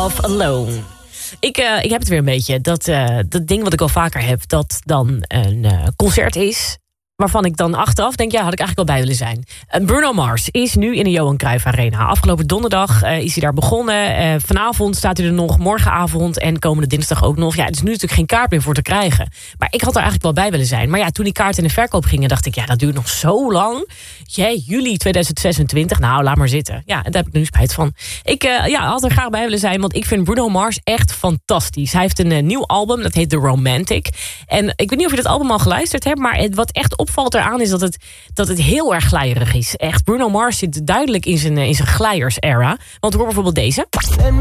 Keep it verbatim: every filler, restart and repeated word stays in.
of Alone. Ik, uh, ik heb het weer een beetje. Dat, uh, dat ding wat ik al vaker heb. Dat dan een uh, concert is. Waarvan ik dan achteraf denk, ja, had ik eigenlijk wel bij willen zijn. Uh, Bruno Mars is nu in de Johan Cruijff Arena. Afgelopen donderdag uh, is hij daar begonnen. Uh, vanavond staat hij er nog, morgenavond en komende dinsdag ook nog. Ja, het is nu natuurlijk geen kaart meer voor te krijgen. Maar ik had er eigenlijk wel bij willen zijn. Maar ja, toen die kaarten in de verkoop gingen, dacht ik, ja, dat duurt nog zo lang. Jee, juli tweeduizend zesentwintig. Nou, laat maar zitten. Ja, daar heb ik nu spijt van. Ik uh, ja, had er graag bij willen zijn, want ik vind Bruno Mars echt fantastisch. Hij heeft een uh, nieuw album, dat heet The Romantic. En ik weet niet of je dat album al geluisterd hebt, maar het, wat echt opvalt eraan is dat het, dat het heel erg glijerig is. Echt, Bruno Mars zit duidelijk in zijn, in zijn glijers-era. Want hoor bijvoorbeeld deze.